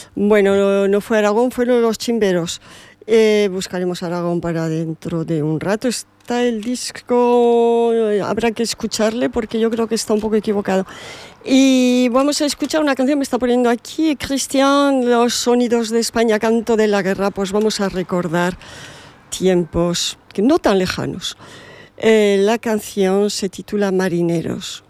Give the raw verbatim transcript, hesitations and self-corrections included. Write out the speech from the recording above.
Bueno, no, no fue Aragón, fueron los Chimberos. Eh, buscaremos Aragón para dentro de un rato. Está el disco, habrá que escucharle porque yo creo que está un poco equivocado. Y vamos a escuchar una canción, me está poniendo aquí Cristian, Los sonidos de España, canto de la guerra. Pues vamos a recordar tiempos que no tan lejanos. Eh, la canción se titula Marineros.